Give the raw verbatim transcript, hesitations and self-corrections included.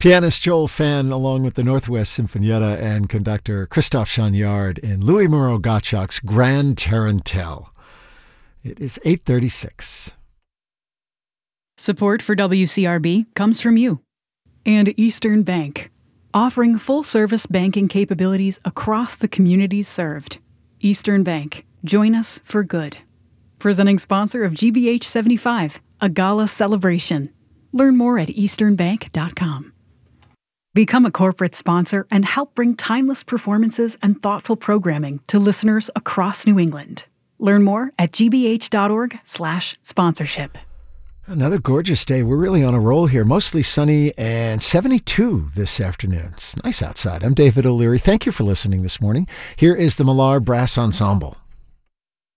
Pianist Joel Fenn, along with the Northwest Sinfonietta and conductor Christophe Chagnard in Louis Moreau Gottschalk's Grand Tarantelle. It is eight thirty-six. Support for W C R B comes from you and Eastern Bank, offering full-service banking capabilities across the communities served. Eastern Bank, join us for good. Presenting sponsor of G B H seventy-five, a gala celebration. Learn more at eastern bank dot com. Become a corporate sponsor and help bring timeless performances and thoughtful programming to listeners across New England. Learn more at g b h dot org slash sponsorship. Another gorgeous day. We're really on a roll here. Mostly sunny and seventy-two this afternoon. It's nice outside. I'm David O'Leary. Thank you for listening this morning. Here is the Millar Brass Ensemble.